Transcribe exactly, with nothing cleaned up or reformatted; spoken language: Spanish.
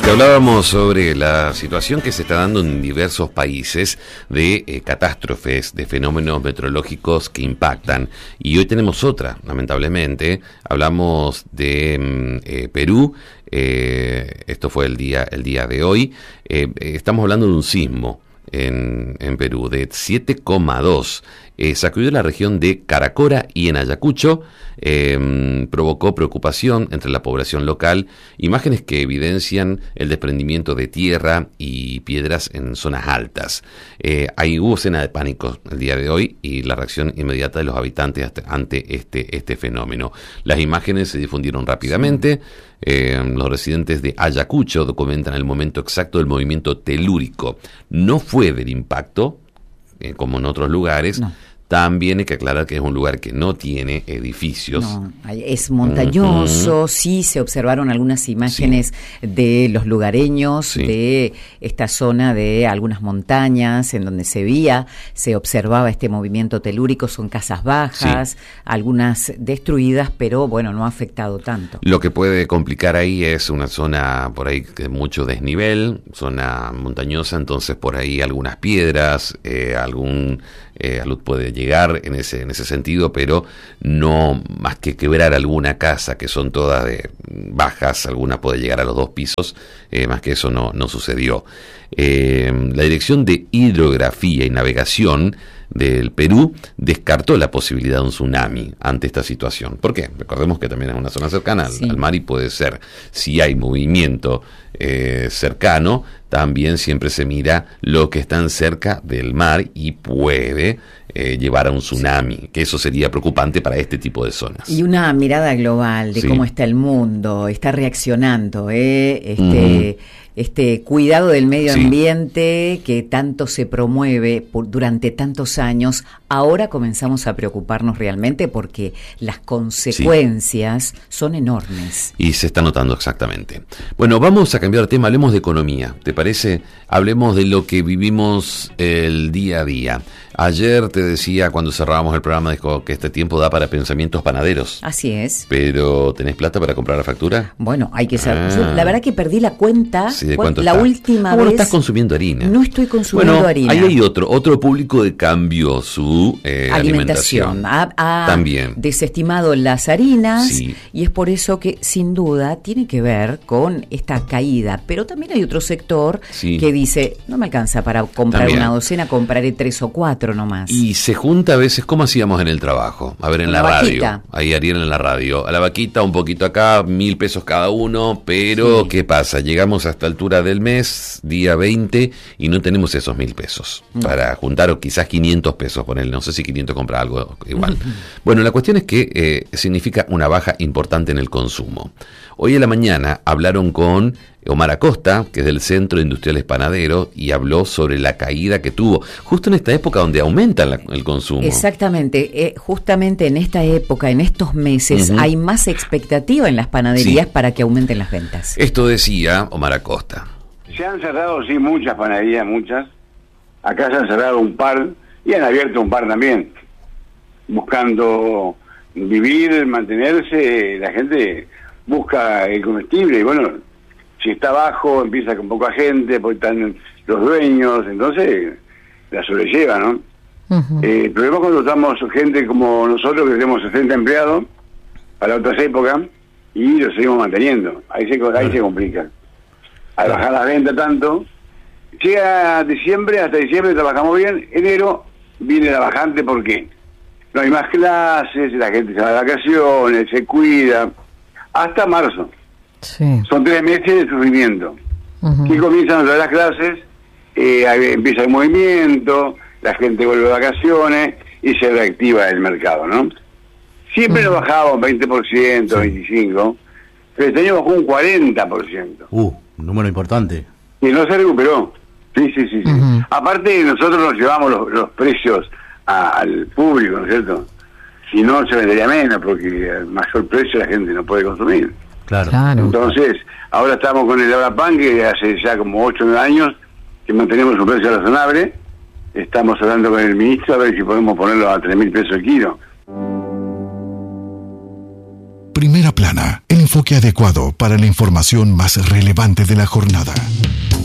Te hablábamos sobre la situación que se está dando en diversos países de eh, catástrofes, de fenómenos meteorológicos que impactan. Y hoy tenemos otra, lamentablemente. Hablamos de eh, Perú. Eh, esto fue el día, el día de hoy. Eh, estamos hablando de un sismo en, en Perú de siete coma dos. Eh, sacudió la región de Caracora y en Ayacucho, eh, provocó preocupación entre la población local, imágenes que evidencian el desprendimiento de tierra y piedras en zonas altas. Eh, ahí hubo escena de pánico el día de hoy y la reacción inmediata de los habitantes ante este, este fenómeno. Las imágenes se difundieron rápidamente. Eh, los residentes de Ayacucho documentan el momento exacto del movimiento telúrico. No fue del impacto, Eh, como en otros lugares. No. También hay que aclarar que es un lugar que no tiene edificios. No, es montañoso, uh-huh. Sí, se observaron algunas imágenes sí. de los lugareños, sí. de esta zona de algunas montañas en donde se veía, se observaba este movimiento telúrico, son casas bajas, sí. algunas destruidas, pero bueno, no ha afectado tanto. Lo que puede complicar ahí es una zona por ahí de mucho desnivel, zona montañosa, entonces por ahí algunas piedras, eh, algún... Eh, a luz puede llegar en ese en ese sentido, pero no más que quebrar alguna casa, que son todas de bajas, alguna puede llegar a los dos pisos, eh, más que eso no, no sucedió. Eh, la Dirección de Hidrografía y Navegación del Perú descartó la posibilidad de un tsunami ante esta situación. ¿Por qué? Recordemos que también es una zona cercana al, sí. al mar y puede ser, si hay movimiento eh, cercano, también siempre se mira lo que están cerca del mar y puede eh, llevar a un tsunami, sí. que eso sería preocupante para este tipo de zonas. Y una mirada global de sí. cómo está el mundo, está reaccionando, ¿eh? este... Uh-huh. Este cuidado del medio sí. ambiente que tanto se promueve por, durante tantos años, ahora comenzamos a preocuparnos realmente porque las consecuencias sí. son enormes. Y se está notando exactamente. Bueno, vamos a cambiar de tema, hablemos de economía, ¿te parece? Hablemos de lo que vivimos el día a día. Ayer te decía, cuando cerrábamos el programa, dijo que este tiempo da para pensamientos panaderos. Así es. ¿Pero tenés plata para comprar la factura? Bueno, hay que saber. Ah. La verdad que perdí la cuenta. Sí, ¿de cuánto la está? última ah, bueno, vez. estás consumiendo harina. No estoy consumiendo bueno, harina. Ahí hay otro, otro público de cambio su eh, alimentación. alimentación. Ha, ha También. desestimado las harinas sí. y es por eso que sin duda tiene que ver con esta caída. Pero también hay otro sector sí. que dice, no me alcanza para comprar también. una docena, compraré tres o cuatro nomás. Y se junta a veces, ¿cómo hacíamos en el trabajo? A ver, en la, la radio. Vaquita. Ahí Ariel en la radio. A la vaquita, un poquito acá, mil pesos cada uno, pero sí. ¿qué pasa? Llegamos a esta altura del mes, día veinte, y no tenemos esos mil pesos no. para juntar, o quizás quinientos pesos, ponerle, no sé si quinientos compra algo igual. Uh-huh. Bueno, la cuestión es que eh, significa una baja importante en el consumo. Hoy en la mañana hablaron con Omar Acosta, que es del Centro de Industriales Panaderos, y habló sobre la caída que tuvo, justo en esta época donde aumenta la, el consumo. Exactamente, eh, justamente en esta época, en estos meses, uh-huh. hay más expectativa en las panaderías sí. para que aumenten las ventas. Esto decía Omar Acosta. Se han cerrado, sí, muchas panaderías, muchas. Acá se han cerrado un par, y han abierto un par también, buscando vivir, mantenerse. La gente busca el comestible, y bueno, si está bajo, empieza con poca gente, porque están los dueños, entonces la sobrelleva, ¿no? Uh-huh. Eh, el problema es cuando estamos gente como nosotros, que tenemos sesenta empleados, para otras épocas, y los seguimos manteniendo. Ahí se, ahí uh-huh. se complica. Al bajar las ventas tanto, llega diciembre, hasta diciembre trabajamos bien, enero viene la bajante, ¿por qué? No hay más clases, la gente se va de vacaciones, se cuida, hasta marzo. Sí. Son tres meses de sufrimiento. Uh-huh. Que comienzan otra vez las clases, eh, empieza el movimiento, la gente vuelve de vacaciones y se reactiva el mercado, ¿no? Siempre uh-huh. lo bajaba un veinte por ciento, sí. veinticinco por ciento, pero este año bajó un cuarenta por ciento. Uh, un número importante. Y no se recuperó. Sí, sí, sí. sí. Uh-huh. Aparte, nosotros nos llevamos los, los precios a, al público, ¿no es cierto? Si no, se vendería menos, porque al mayor precio la gente no puede consumir. Claro. claro. Entonces, ahora estamos con el Abrapan, que hace ya como ocho o nueve años que mantenemos un precio razonable. Estamos hablando con el ministro a ver si podemos ponerlo a tres mil pesos el kilo. Primera Plana, el enfoque adecuado para la información más relevante de la jornada.